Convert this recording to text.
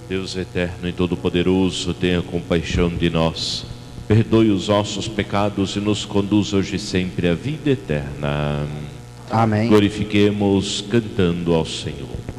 Deus eterno e todo-poderoso, tenha compaixão de nós, perdoe os nossos pecados e nos conduza hoje e sempre à vida eterna. Amém. Glorifiquemos cantando ao Senhor.